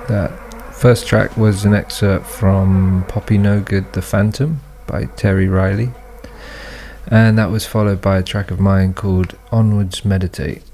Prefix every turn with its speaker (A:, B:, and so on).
A: That first track was an excerpt from Poppy No Good The Phantom by Terry Riley, and that was followed by a track of mine called Onwards Meditate.